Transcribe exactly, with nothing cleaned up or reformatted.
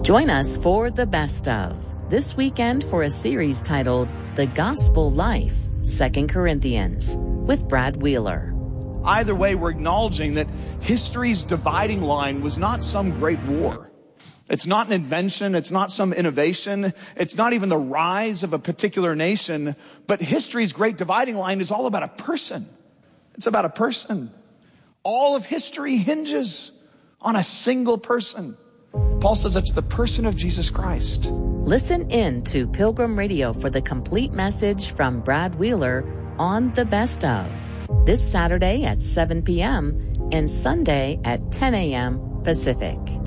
Join us for The Best Of this weekend for a series titled The Gospel Life, Second Corinthians, with Brad Wheeler. Either way, we're acknowledging that history's dividing line was not some great war. It's not an invention. It's not some innovation. It's not even the rise of a particular nation. But history's great dividing line is all about a person. It's about a person. All of history hinges on a single person. Paul says it's the person of Jesus Christ. Listen in to Pilgrim Radio for the complete message from Brad Wheeler on The Best Of this Saturday at seven p.m. and Sunday at ten a.m. Pacific.